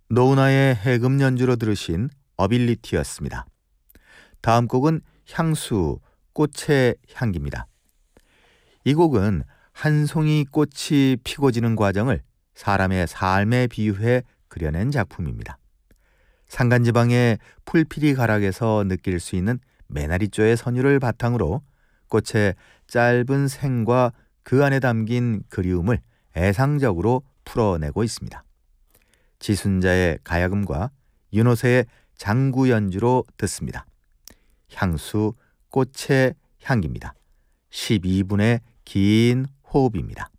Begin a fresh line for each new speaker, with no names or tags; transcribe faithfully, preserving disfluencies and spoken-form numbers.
노은하의 해금 연주로 들으신 어빌리티였습니다. 다음 곡은 향수, 꽃의 향기입니다. 이 곡은 한 송이 꽃이 피고 지는 과정을 사람의 삶에 비유해 그려낸 작품입니다. 산간지방의 풀피리 가락에서 느낄 수 있는 메나리조의 선율을 바탕으로 꽃의 짧은 생과 그 안에 담긴 그리움을 애상적으로 풀어내고 있습니다. 지순자의 가야금과 윤호세의 장구 연주로 듣습니다. 향수, 꽃의 향기입니다. 십이 분의 긴 호흡입니다.